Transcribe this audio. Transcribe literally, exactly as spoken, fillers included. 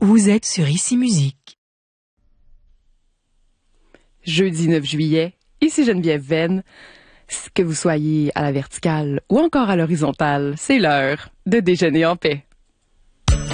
Vous êtes sur Ici Musique. Jeudi neuf juillet, ici Geneviève Venn. Que vous soyez à la verticale ou encore à l'horizontale, c'est l'heure de déjeuner en paix.